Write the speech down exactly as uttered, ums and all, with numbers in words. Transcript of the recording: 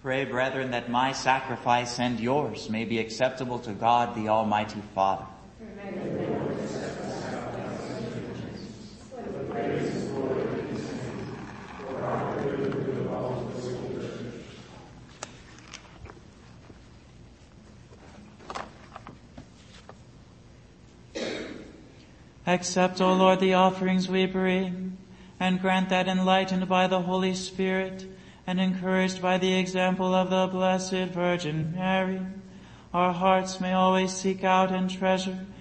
Pray, brethren, that my sacrifice and yours may be acceptable to God, the Almighty Father. Accept, O Lord, the offerings we bring, and grant that, enlightened by the Holy Spirit and encouraged by the example of the Blessed Virgin Mary, our hearts may always seek out and treasure